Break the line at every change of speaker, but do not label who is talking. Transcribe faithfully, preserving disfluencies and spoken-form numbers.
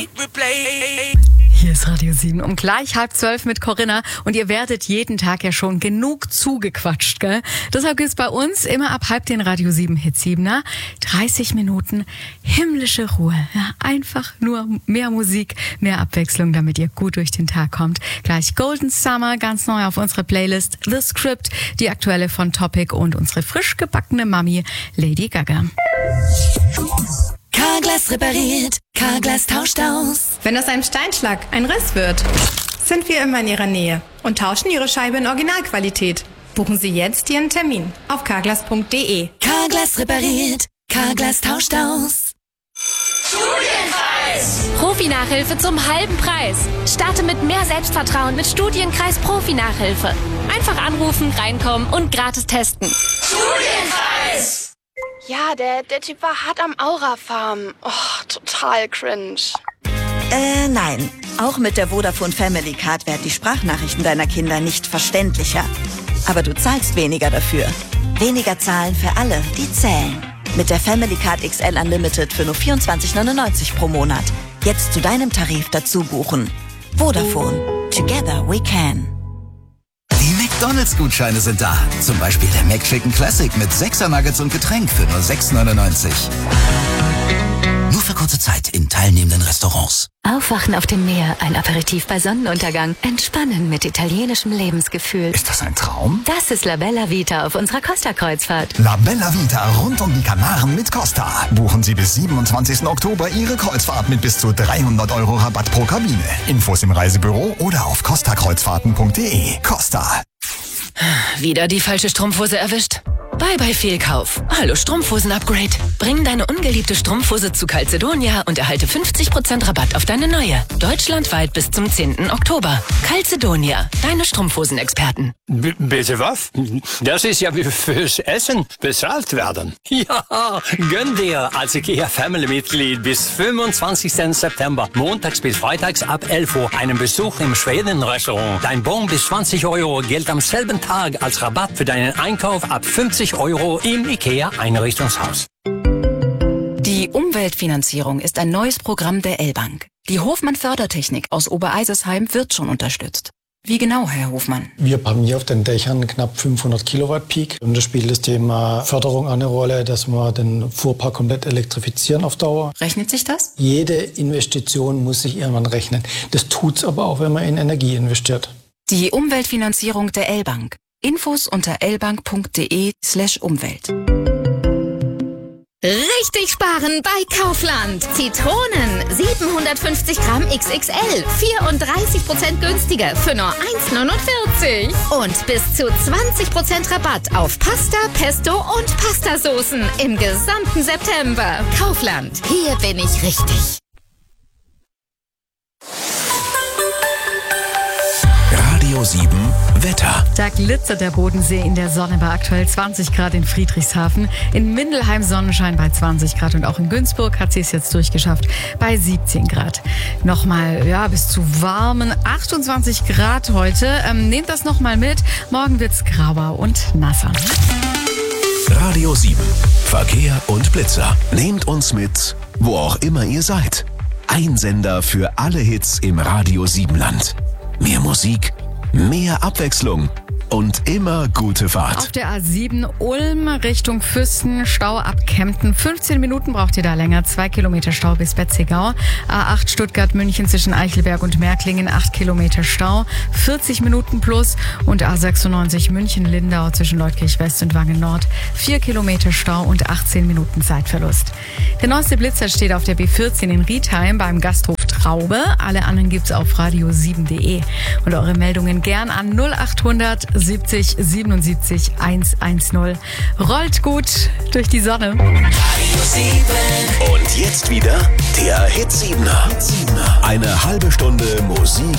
Hier ist Radio sieben um gleich halb zwölf mit Corinna und ihr werdet jeden Tag ja schon genug zugequatscht, gell? Deshalb gibt's bei uns immer ab halb den Radio sieben Hit siebener dreißig Minuten himmlische Ruhe. Ja, einfach nur mehr Musik, mehr Abwechslung, damit ihr gut durch den Tag kommt. Gleich Golden Summer, ganz neu auf unserer Playlist, The Script, die aktuelle von Topic und unsere frisch gebackene Mami Lady Gaga.
Carglass repariert, Carglass tauscht aus.
Wenn aus einem Steinschlag ein Riss wird, sind wir immer in Ihrer Nähe und tauschen Ihre Scheibe in Originalqualität. Buchen Sie jetzt Ihren Termin auf carglass punkt de.
Carglass repariert, Carglass tauscht aus.
Studienkreis! Profi-Nachhilfe zum halben Preis. Starte mit mehr Selbstvertrauen mit Studienkreis Profi-Nachhilfe. Einfach anrufen, reinkommen und gratis testen. Studienkreis!
Ja, der, der Typ war hart am Aura-Farm. Oh, total cringe.
Äh, nein. Auch mit der Vodafone Family Card werden die Sprachnachrichten deiner Kinder nicht verständlicher. Aber du zahlst weniger dafür. Weniger zahlen für alle, die zählen. Mit der Family Card X L Unlimited für nur vierundzwanzig neunundneunzig pro Monat. Jetzt zu deinem Tarif dazu buchen. Vodafone. Together we can.
Die McDonalds-Gutscheine sind da. Zum Beispiel der McChicken Classic mit sechser Nuggets und Getränk für nur sechs neunundneunzig. Nur für kurze Zeit in teilnehmenden Restaurants.
Aufwachen auf dem Meer, ein Aperitif bei Sonnenuntergang. Entspannen mit italienischem Lebensgefühl.
Ist das ein Traum?
Das ist La Bella Vita auf unserer Costa-Kreuzfahrt.
La Bella Vita rund um die Kanaren mit Costa. Buchen Sie bis siebenundzwanzigsten Oktober Ihre Kreuzfahrt mit bis zu dreihundert Euro Rabatt pro Kabine. Infos im Reisebüro oder auf costa kreuzfahrten punkt de. Costa.
Wieder die falsche Strumpfhose erwischt? Bye bye Fehlkauf. Hallo Strumpfhosen-Upgrade. Bring deine ungeliebte Strumpfhose zu Calzedonia und erhalte fünfzig Prozent Rabatt auf deine neue. Deutschlandweit bis zum zehnten Oktober. Calzedonia, deine Strumpfhosen-Experten.
B- bitte was? Das ist ja wie fürs Essen bezahlt werden. Ja, gönn dir als IKEA-Family-Mitglied bis fünfundzwanzigsten September, montags bis freitags ab elf Uhr, einen Besuch im Schweden-Restaurant. Dein Bon bis zwanzig Euro gilt am selben Tag als Rabatt für deinen Einkauf ab fünfzig Euro im IKEA-Einrichtungshaus.
Die Umweltfinanzierung ist ein neues Programm der L-Bank. Die Hofmann-Fördertechnik aus Obereisesheim wird schon unterstützt. Wie genau, Herr Hofmann?
Wir haben hier auf den Dächern knapp fünfhundert Kilowatt Peak. Und da spielt das Thema Förderung eine Rolle, dass wir den Fuhrpark komplett elektrifizieren auf Dauer.
Rechnet sich das?
Jede Investition muss sich irgendwann rechnen. Das tut's aber auch, wenn man in Energie investiert.
Die Umweltfinanzierung der L-Bank. Infos unter lbank punkt de slash Umwelt.
Richtig sparen bei Kaufland. Zitronen siebenhundertfünfzig Gramm X X L, vierunddreißig Prozent günstiger für nur eins neunundvierzig. Und bis zu zwanzig Prozent Rabatt auf Pasta, Pesto und Pastasoßen im gesamten September. Kaufland, hier bin ich richtig.
Radio sieben Wetter.
Da glitzert der Bodensee in der Sonne bei aktuell zwanzig Grad in Friedrichshafen. In Mindelheim Sonnenschein bei zwanzig Grad und auch in Günzburg hat sie es jetzt durchgeschafft bei siebzehn Grad. Nochmal, ja, bis zu warmen achtundzwanzig Grad heute. Ähm, nehmt das nochmal mit. Morgen wird's grauer und nasser.
Radio sieben. Verkehr und Blitzer. Nehmt uns mit, wo auch immer ihr seid. Ein Sender für alle Hits im Radio sieben Land. Mehr Musik, mehr Abwechslung und immer gute Fahrt.
Auf der A sieben Ulm Richtung Füssen, Stau ab Kempten. fünfzehn Minuten braucht ihr da länger. Zwei Kilometer Stau bis Betzigau. A acht Stuttgart-München zwischen Eichelberg und Märklingen. acht Kilometer Stau. vierzig Minuten plus. Und A sechsundneunzig München-Lindau zwischen Leutkirch West und Wangen Nord. vier Kilometer Stau und achtzehn Minuten Zeitverlust. Der neueste Blitzer steht auf der B vierzehn in Riedheim beim Gasthof Traube. Alle anderen gibt's auf radio sieben punkt de. Und eure Meldungen gern an null achthundert siebzig siebenundsiebzig hundertzehn. Rollt gut durch die Sonne.
Und jetzt wieder der Hit siebener. Eine halbe Stunde Musik